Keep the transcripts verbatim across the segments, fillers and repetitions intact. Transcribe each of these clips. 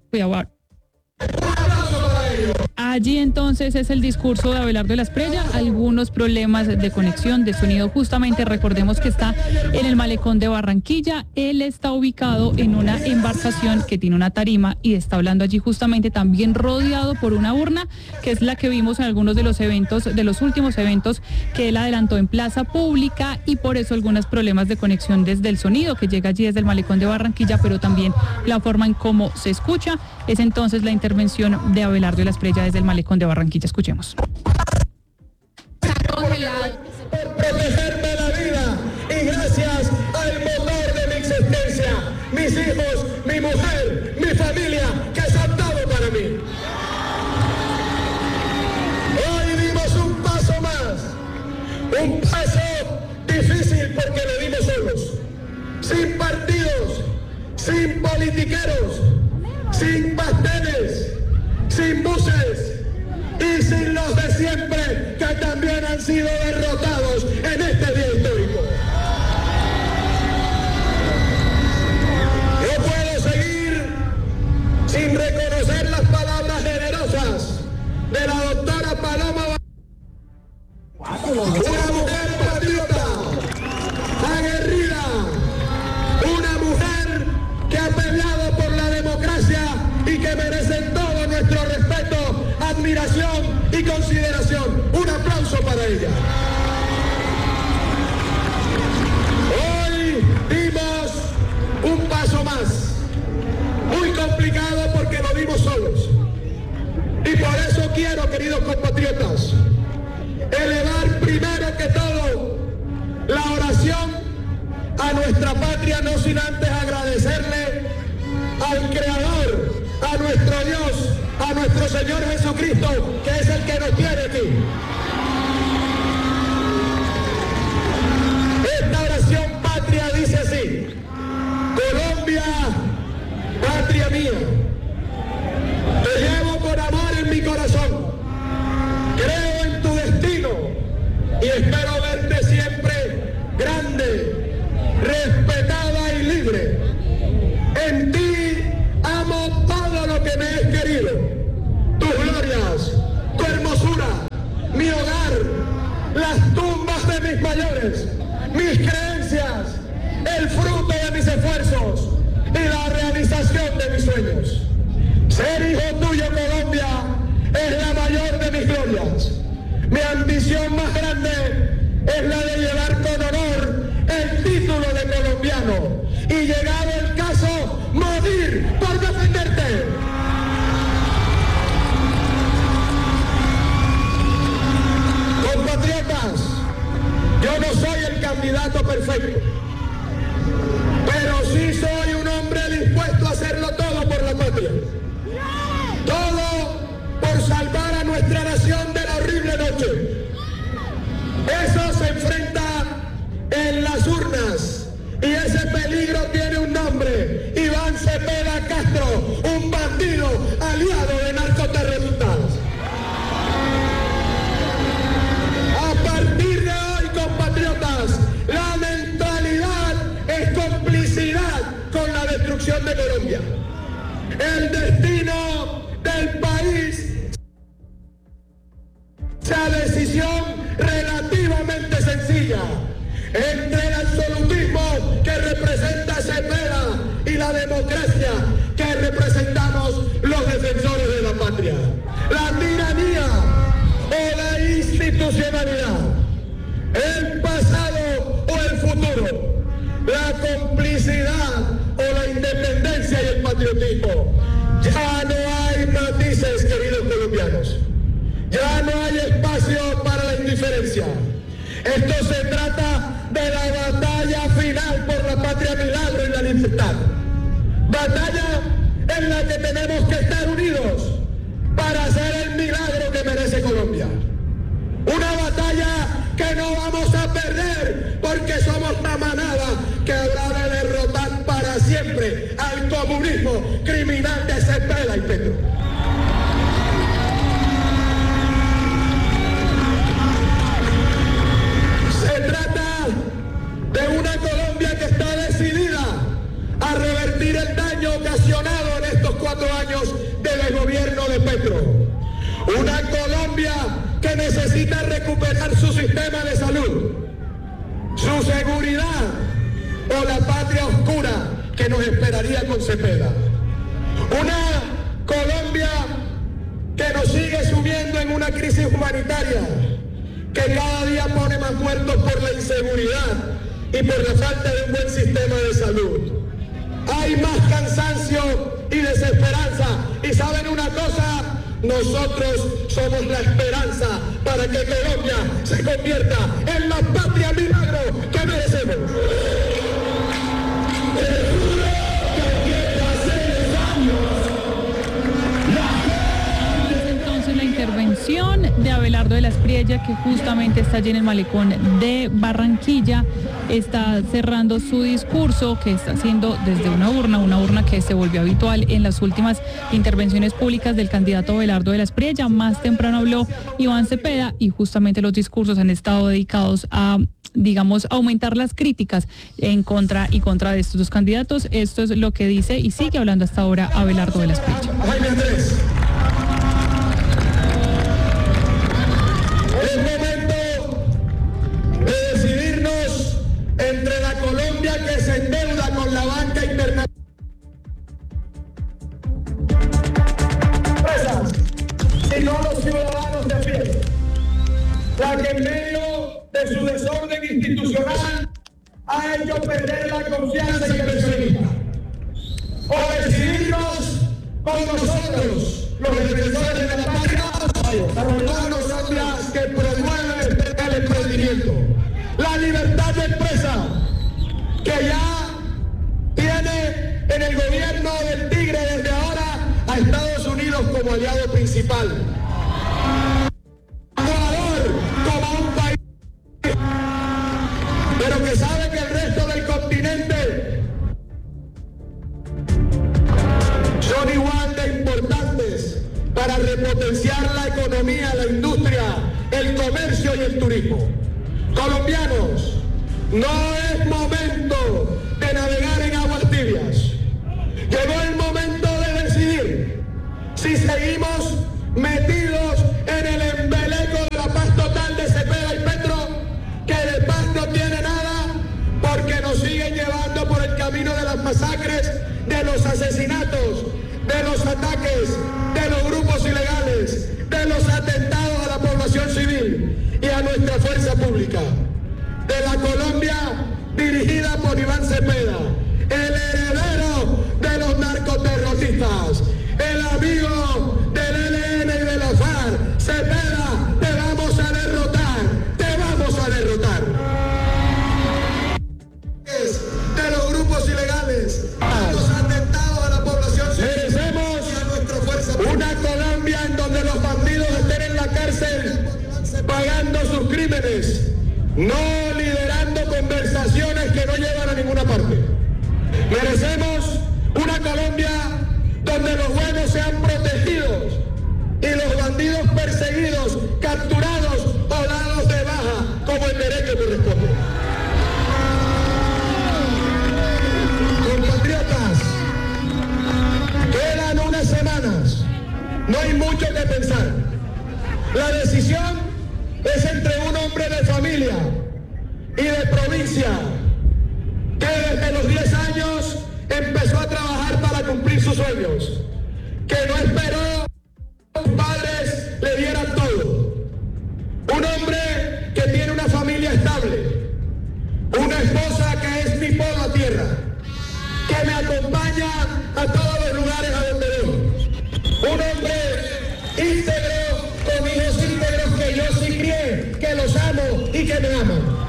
Voy a guardar. Allí entonces es el discurso de Abelardo de la Espriella, algunos problemas de conexión, de sonido. Justamente recordemos que está en el malecón de Barranquilla. Él está ubicado en una embarcación que tiene una tarima y está hablando allí justamente también rodeado por una urna, que es la que vimos en algunos de los eventos, de los últimos eventos que él adelantó en Plaza Pública, y por eso algunos problemas de conexión desde el sonido que llega allí desde el malecón de Barranquilla, pero también la forma en cómo se escucha. Es entonces la intervención de Abelardo de la Espriella desde el malecón de Barranquilla. Escuchemos. Por protegerme la vida y gracias al motor de mi existencia, mis hijos, mi mujer, mi familia, que se han dado para mí. Hoy dimos un paso más, un paso difícil porque lo dimos solos, sin partidos, sin politiqueros, sin pasteles, sin buses y sin los de siempre que también han sido derrotados en este día histórico. No puedo seguir sin reconocer las palabras generosas de la doctora Paloma, una mujer patriota, aguerrida, una mujer que ha peleado por la democracia y que merece todo nuestro respeto, admiración y consideración. Un aplauso para ella. Hoy dimos un paso más, muy complicado porque lo dimos solos. Y por eso quiero, queridos compatriotas, elevar primero que todo la oración a nuestra patria, no sin antes agradecerle al Creador, a nuestro Dios, a nuestro Señor Jesucristo, que es el que nos tiene aquí. Esta oración patria dice así: Colombia, patria mía, te llevo con amor en mi corazón, creo en tu destino y espero verte siempre grande, respetada y libre. En ti amo todo lo que me es querido, tus glorias, tu hermosura, mi hogar, las tumbas de mis mayores, mis creencias, el fruto de mis esfuerzos y la realización de mis sueños. Ser hijo tuyo, Colombia, es la mayor de mis glorias. Mi ambición más grande es la de llevar con honor el título de colombiano y, llegado el caso, morir por defenderte. Compatriotas, yo no soy el candidato perfecto, pero sí soy un hombre dispuesto a hacerlo todo por la patria. Todo por salvar a nuestra nación de la horrible noche. Eso se enfrenta en las urnas y ese peligro tiene un nombre: Iván Cepeda Castro, un bandido aliado de narcoterroristas. A partir de hoy, compatriotas, la mentalidad es complicidad con la destrucción de Colombia. El destino del país, esa decisión relativamente sencilla entre el absolutismo que representa Cepeda y la democracia que representamos los defensores de la patria. La tiranía o la institucionalidad, el pasado o el futuro, la complicidad o la independencia y el patriotismo. Ya no hay matices, queridos colombianos. Ya no hay espacio para la indiferencia. Esto se trata de la batalla final por la patria milagro y la libertad. Batalla en la que tenemos que estar unidos para hacer el milagro que merece Colombia. Una batalla que no vamos a perder porque somos la manada que habrá de derrotar para siempre al comunismo criminal de Cepeda y Petro. Se trata de una Colombia que está decidida a revertir el daño ocasionado en estos cuatro cuatro años de desgobierno de Petro. Una Colombia que necesita recuperar su sistema de salud, su seguridad o la patria oscura que nos esperaría con Cepeda. Una Colombia que nos sigue sumiendo en una crisis humanitaria, que cada día pone más muertos por la inseguridad y por la falta de un buen sistema de salud. Hay más cansancio y desesperanza. Y ¿saben una cosa? Nosotros somos la esperanza para que Colombia se convierta en la patria milagro que merecemos. La intervención de Abelardo de la Espriella, que justamente está allí en el malecón de Barranquilla, está cerrando su discurso que está haciendo desde una urna, una urna que se volvió habitual en las últimas intervenciones públicas del candidato Abelardo de la Espriella. Más temprano habló Iván Cepeda y justamente los discursos han estado dedicados a, digamos, aumentar las críticas en contra y contra de estos dos candidatos. Esto es lo que dice y sigue hablando hasta ahora Abelardo de la Espriella. Es momento de decidirnos entre la Colombia que se endeuda con la banca internacional y no los ciudadanos de a pie, la que en medio de su desorden institucional ha hecho perder la confianza inversionista. O decidirnos con nosotros, los defensores de la patria, con las Colombias que promueven el emprendimiento, la libertad de empresa, que ya tiene en el gobierno del Tigre desde ahora a Estados Unidos como aliado principal. Ecuador como un país, pero que sabe que el resto del continente son igual de importantes para repotenciar la economía, la industria, el comercio y el turismo. Colombianos, no es momento de navegar en aguas tibias. Llegó el momento de decidir si seguimos metidos en el embeleco de la paz total de Cepeda y Petro, que de paz no tiene nada, porque nos siguen llevando por el camino de las masacres, de los asesinatos, de los ataques, de los grupos ilegales, de los atentados a la población civil y a nuestra fuerza pública. De la Colombia dirigida por Iván Cepeda, el heredero de los narcoterroristas, el amigo del E L N y de la FARC. Cepeda, te vamos a derrotar, te vamos a derrotar. De los grupos ilegales, de los atentados a la población civil. Merecemos y a nuestra fuerza pública. Una Colombia en donde los bandidos estén en la cárcel pagando sus crímenes, no liderando conversaciones que no llevan a ninguna parte. Merecemos una Colombia donde los buenos sean protegidos y los bandidos perseguidos, capturados o dados de baja como el derecho corresponde. Compatriotas, quedan unas semanas, no hay mucho que pensar. La decisión es entre un hombre de familia y de provincia que desde los diez años empezó a trabajar para cumplir sus sueños, que no esperó que sus padres le dieran todo. Un hombre que tiene una familia estable, una esposa que es mi polo a tierra, que me acompaña a todos los lugares a donde voy. Un hombre íntegro, con hijos íntegros que yo sí crié, que los amo y que me aman.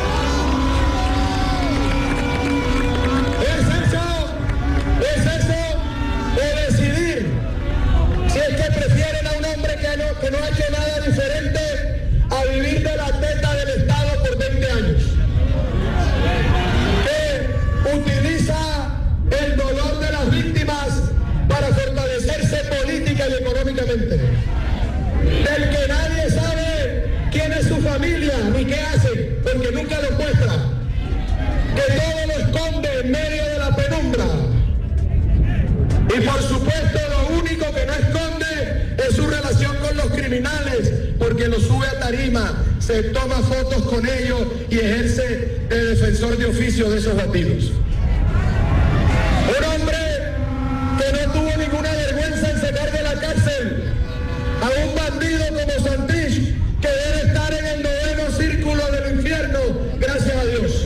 Es eso, es eso de decidir si es que prefieren a un hombre que no, que no ha hecho nada diferente a vivir de la teta del Estado por veinte años. Que utiliza el dolor de las víctimas para fortalecerse política y económicamente. Del que nadie sabe quién es su familia ni qué hace. criminales porque los sube a tarima, se toma fotos con ellos y ejerce de defensor de oficio de esos bandidos. Un hombre que no tuvo ninguna vergüenza en sacar de la cárcel a un bandido como Santrich, que debe estar en el noveno círculo del infierno, gracias a Dios.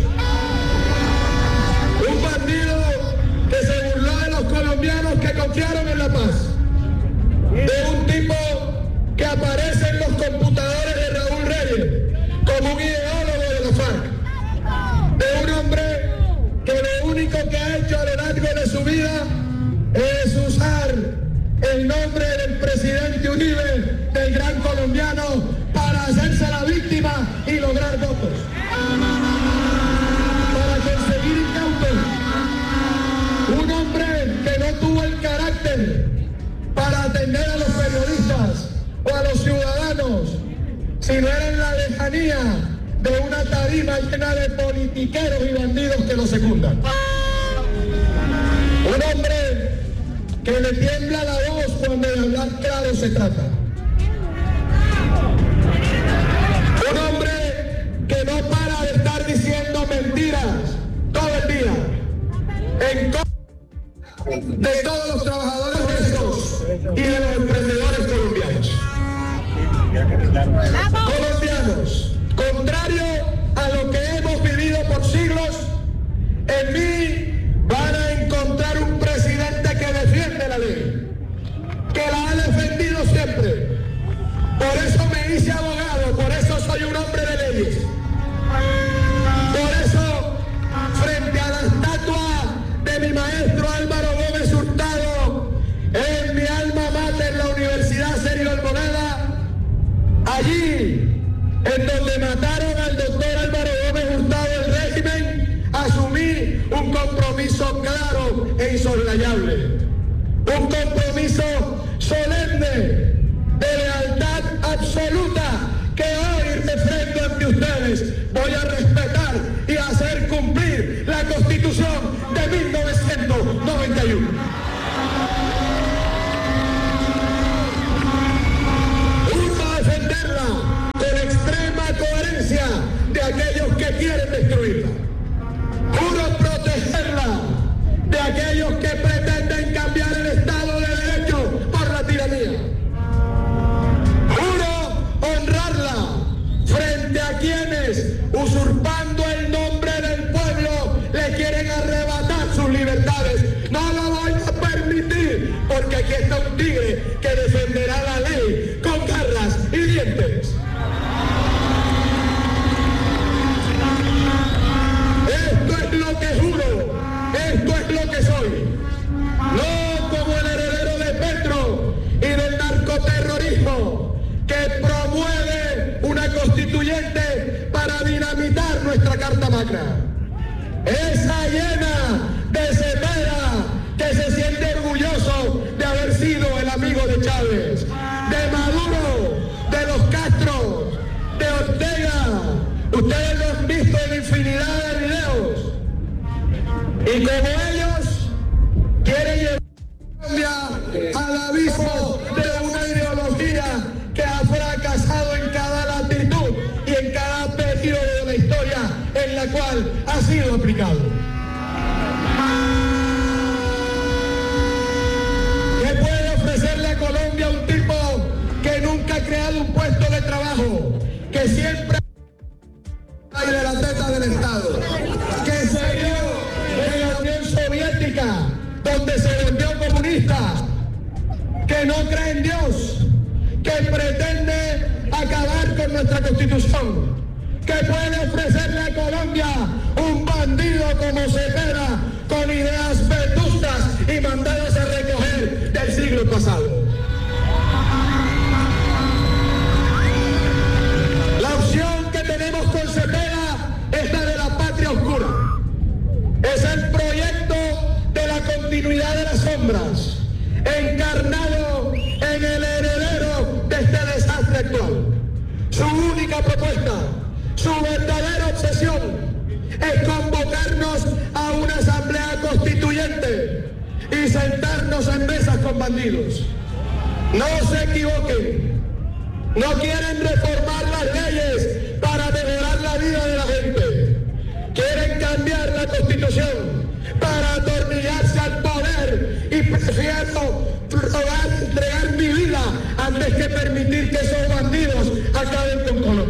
Un bandido que se burló de los colombianos que confiaron en la paz. De un tipo que aparece en los computadores de Raúl Reyes como un ideólogo de la FARC. De un hombre que lo único que ha hecho a lo largo de su vida es usar el nombre del presidente Uribe, del gran colombiano, para hacerse la víctima y lograr votos. Para conseguir incautos. Un hombre que no tuvo el carácter para atender a los periodistas o a los ciudadanos, sino era en la lejanía de una tarima llena de politiqueros y bandidos que lo secundan. Un hombre que le tiembla la voz cuando de hablar claro se trata. Un hombre que no para de estar diciendo mentiras todo el día en contra de todos los trabajadores honestos y de los emprendedores colombianos. Colombianos, contrario a lo que hemos vivido por siglos, en mí van a encontrar un presidente que defiende la ley, que la ha defendido siempre. Por eso me hice abogado, por eso soy un hombre de leyes. Por eso, frente a la estatua de mi maestro Álvaro Gómez Hurtado, en mi alma mater, la Universidad Sergio Almoneda, allí, en donde mataron al doctor Álvaro Gómez Hurtado del régimen, asumí un compromiso claro e insoslayable. Un compromiso solemne de lealtad absoluta que hoy refrendo ante ustedes. Voy a respetar y hacer cumplir la Constitución de mil novecientos noventa y uno. Juro a defenderla con extrema coherencia de aquellos que quieren destruirla. Juro protegerla de aquellos que pretenden cambiar el Estado de Derecho por la tiranía. Juro honrarla frente a quienes, usurpando el nombre del pueblo, le quieren arrebatar sus libertades. No lo voy a permitir, porque aquí está un tigre que defenderá la ley con garras y dientes. Esto es lo que juro, esto es lo que soy. No como el heredero de Petro y del narcoterrorismo, que promueve una constituyente para dinamitar nuestra Carta Magna. Esa llena de Cepeda, que se siente orgulloso de haber sido el amigo de Chávez, de Maduro, de los Castro, de Ortega. Ustedes lo han visto en infinidad de videos. Y como ellos quieren llevar a Colombia al abismo de una ideología que ha fracasado en cada latitud y en cada periodo de la historia en la cual ha sido aplicado. ¿Qué puede ofrecerle a Colombia un tipo que nunca ha creado un puesto de trabajo, que siempre hay de la teta del Estado, que se dio en la Unión Soviética, donde se volvió comunista, que no cree en Dios, que pretende acabar con nuestra Constitución? ¿Qué puede ofrecerle a Colombia un bandido como Cepeda, con ideas vetustas y mandados a recoger del siglo pasado? La opción que tenemos con Cepeda es la de la patria oscura. Es el proyecto de la continuidad de las sombras, encarnado en el heredero de este desastre actual. Su única propuesta, su verdadera obsesión, es convocarnos a una asamblea constituyente y sentarnos en mesas con bandidos. No se equivoquen. No quieren reformar las leyes para mejorar la vida de la gente. Quieren cambiar la Constitución para atornillarse al poder y prefiero robar, entregar mi vida antes que permitir que esos bandidos acaben con Colombia.